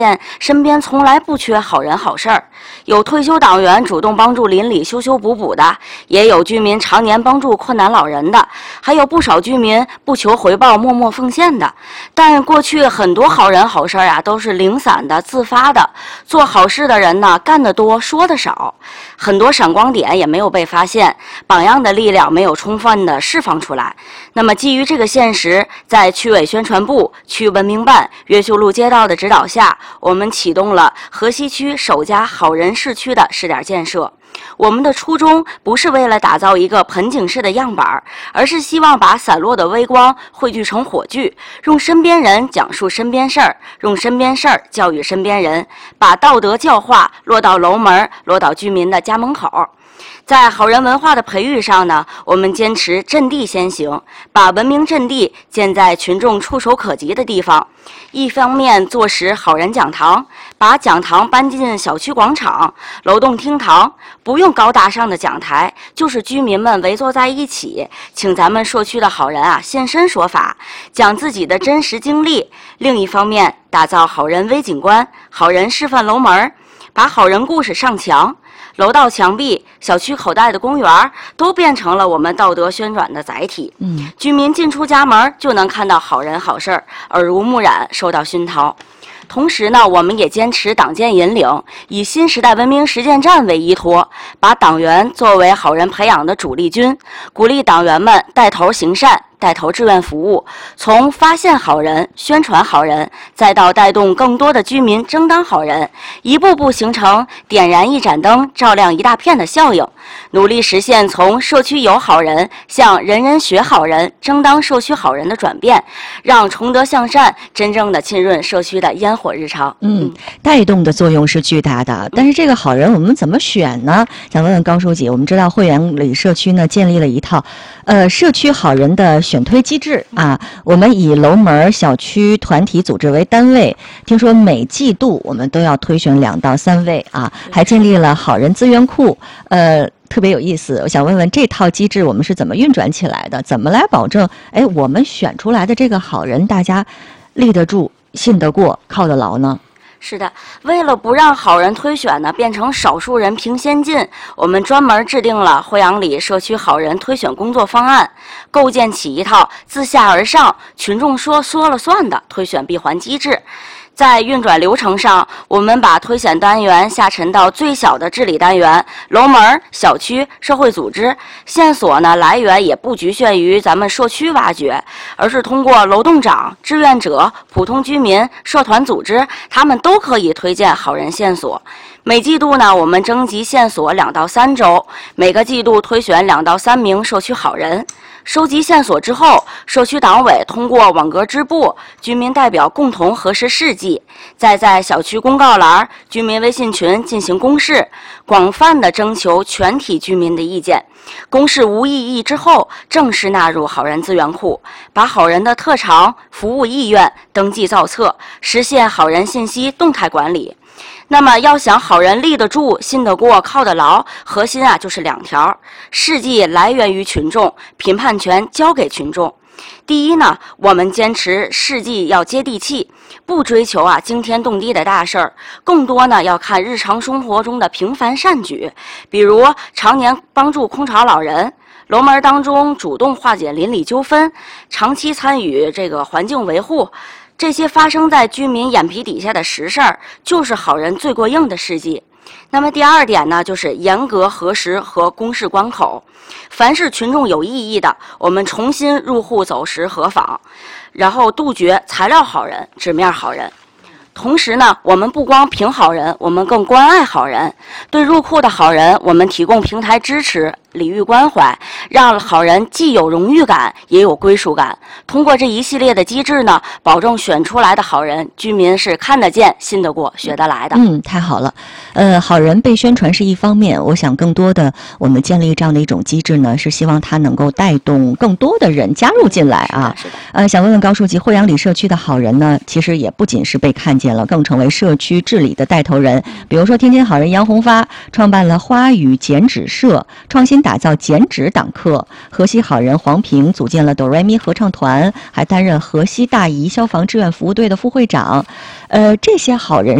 身边从来不缺好人好事儿，有退休党员主动帮助邻里修修补补的，也有居民常年帮助困难老人的，还有不少居民不求回报默默奉献的。但过去很多好人好事儿啊，都是零散的、自发的。做好事的人呢，干得多，说得少，很多闪光点也没有被发现，榜样的力量没有充分的释放出来。那么基于这个现实，在区委宣传部、区文明办、越秀路街道的指导下，我们启动了河西区首家好人市区的试点建设。我们的初衷不是为了打造一个盆景式的样板，而是希望把散落的微光汇聚成火炬，用身边人讲述身边事儿，用身边事儿教育身边人，把道德教化落到楼门，落到居民的家门口。在好人文化的培育上呢，我们坚持阵地先行，把文明阵地建在群众触手可及的地方。一方面坐实好人讲堂，把讲堂搬进小区广场、楼栋厅堂，不用高大上的讲台，就是居民们围坐在一起，请咱们社区的好人啊现身说法，讲自己的真实经历。另一方面，打造好人微景观、好人示范楼门，把好人故事上墙。楼道墙壁、小区口袋的公园都变成了我们道德宣传的载体。居民进出家门就能看到好人好事儿，耳濡目染，受到熏陶。同时呢，我们也坚持党建引领，以新时代文明实践站为依托，把党员作为好人培养的主力军，鼓励党员们带头行善，带头志愿服务，从发现好人、宣传好人，再到带动更多的居民争当好人，一步步形成点燃一盏灯，照亮一大片的效应，努力实现从社区有好人向人人学好人、争当社区好人的转变，让崇德向善真正的浸润社区的烟火日常。 带动的作用是巨大的，但是这个好人我们怎么选呢？想问问高书记，我们知道会员里社区呢建立了一套社区好人的选推机制啊，我们以楼门、小区、团体组织为单位，听说每季度我们都要推选2到3位啊，还建立了好人资源库，特别有意思。我想问问这套机制我们是怎么运转起来的？怎么来保证我们选出来的这个好人大家立得住、信得过、靠得牢呢？ 是的，为了不让好人推选呢变成少数人凭先进，我们专门制定了惠阳里社区好人推选工作方案，构建起一套自下而上、群众说了算的推选闭环机制。在运转流程上，我们把推选单元下沉到最小的治理单元、楼门、小区、社会组织，线索呢来源也不局限于咱们社区挖掘，而是通过楼栋长、志愿者、普通居民、社团组织，他们都可以推荐好人线索。每季度呢，我们征集线索2到3周，每个季度推选2到3名社区好人。收集线索之后，社区党委通过网格支部、居民代表共同核实事迹，再在小区公告栏、居民微信群进行公示，广泛的征求全体居民的意见。公示无异议之后，正式纳入好人资源库，把好人的特长、服务意愿登记造册，实现好人信息动态管理。那么要想好人立得住、信得过、靠得牢，核心就是2条：事迹来源于群众，评判权交给群众。第一呢，我们坚持事迹要接地气，不追求惊天动地的大事儿，更多呢要看日常生活中的平凡善举，比如常年帮助空巢老人，楼门当中主动化解邻里纠纷，长期参与这个环境维护。这些发生在居民眼皮底下的实事儿，就是好人最过硬的事迹。那么第2点呢，就是严格核实和公示关口，凡是群众有异议的，我们重新入户走实核访，然后杜绝材料好人、纸面好人。同时呢，我们不光评好人，我们更关爱好人。对入库的好人，我们提供平台支持、礼遇关怀，让好人既有荣誉感，也有归属感。通过这一系列的机制呢，保证选出来的好人，居民是看得见、信得过、学得来的。 太好了。好人被宣传是一方面，我想更多的我们建立这样的一种机制呢，是希望它能够带动更多的人加入进来啊。 是的。 想问问高书记，惠阳里社区的好人呢，其实也不仅是被看见了，更成为社区治理的带头人。比如说天津好人杨红发创办了花语剪纸社，创新心打造减脂党课。河西好人黄平组建了哆来咪合唱团，还担任河西大宜消防志愿服务队的副会长。这些好人